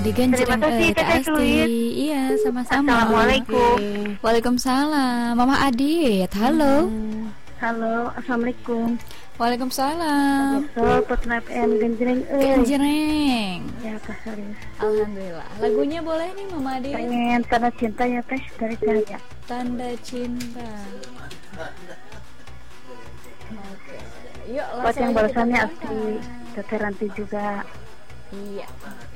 Terima Genjreng kasih Teh Teteh Asti. Fluid. Iya, sama-sama. Assalamualaikum. Waalaikumsalam. Mama Adit, halo. Halo, assalamualaikum. Waalaikumsalam. Sobat FM Genjreng Genjreng. Ya Pak Saris. Alhamdulillah. Lagunya boleh nih Mama Adit? Pengen tanda cinta ya Teh dari saya. Tanda cinta. Oke. Yuk, Buat langsung yang aja kita balasannya berangkat. asli Teteh Ranti juga. Iya.